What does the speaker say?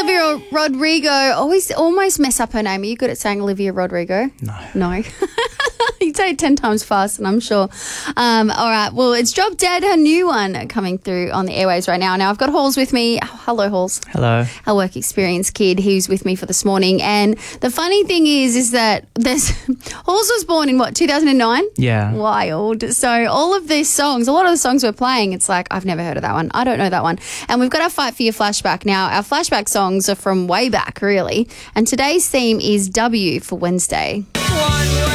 Olivia Rodrigo. Almost mess up her name. Are you good at saying Olivia Rodrigo? No. You say it 10 times fast, and I'm sure. All right. Well, it's Drop Dead, her new one, coming through on the airwaves right now. Now, I've got Halls with me. Hello, Halls. Hello. Our work experience kid who's with me for this morning. And the funny thing is that Halls was born in, 2009? Yeah. Wild. So all of these songs, a lot of the songs we're playing, it's like, I've never heard of that one. I don't know that one. And we've got our Fight for Your flashback. Now, our flashback songs are from way back, really. And today's theme is W for Wednesday.